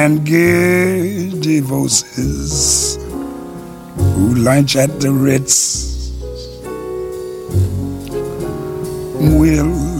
and gay divorces who lunch at the Ritz will